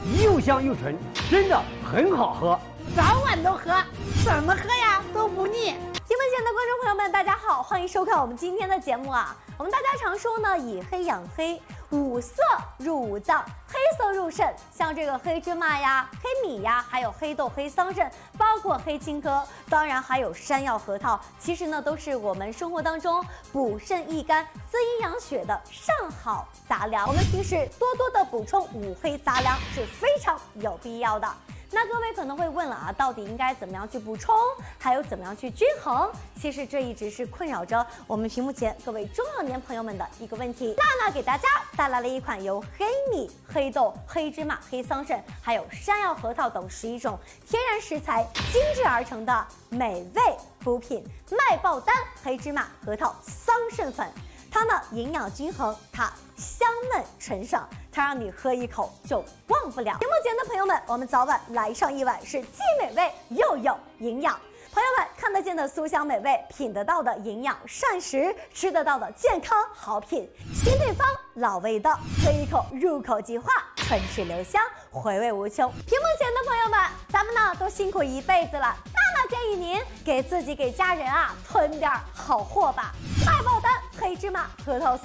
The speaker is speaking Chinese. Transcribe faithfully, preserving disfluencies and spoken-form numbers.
又香又纯，真的很好喝， 早晚都喝，怎么喝呀都不腻。 屏幕前的观众朋友们，大家好，欢迎收看我们今天的节目啊。我们大家常说呢，以黑养黑，五色入五脏，黑色入肾。像这个黑芝麻呀、黑米呀，还有黑豆、黑桑葚，包括黑青稞，当然还有山药、核桃，其实呢都是我们生活当中补肾益肝、滋阴养血的上好杂粮。我们平时多多的补充五黑杂粮是非常有必要的。那各位可能会问了啊，到底应该怎么样去补充，还有怎么样去均衡？其实这一直是困扰着我们屏幕前各位中老年朋友们的一个问题。娜娜给大家带来了一款由黑米、黑豆、黑芝麻、黑桑葚，还有山药、核桃等十一种天然食材精制而成的美味补品——麦爆丹黑芝麻核桃桑葚粉。它呢营养均衡，它香嫩纯爽，它让你喝一口就忘不了。屏幕前的朋友们，我们早晚来上一碗是既美味又有营养。朋友们看得见的酥香美味，品得到的营养膳食，吃得到的健康好品，新配方老味道，喝一口入口即化，唇齿留香，回味无穷。屏幕前的朋友们，咱们呢都辛苦一辈子了，娜娜建议您给自己给家人啊囤点好货吧。麦爆丹黑芝麻核桃